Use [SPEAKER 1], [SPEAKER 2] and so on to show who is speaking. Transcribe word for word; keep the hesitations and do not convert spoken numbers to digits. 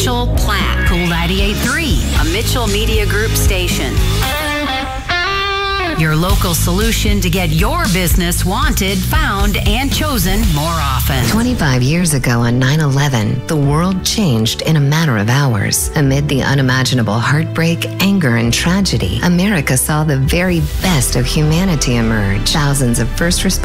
[SPEAKER 1] Mitchell Platte. Cool ninety-eight point three, a Mitchell Media Group station. Your local solution to get your business wanted, found, and chosen more often.
[SPEAKER 2] twenty-five years ago on nine eleven, the world changed in a matter of hours. Amid the unimaginable heartbreak, anger, and tragedy, America saw the very best of humanity emerge. Thousands of first responders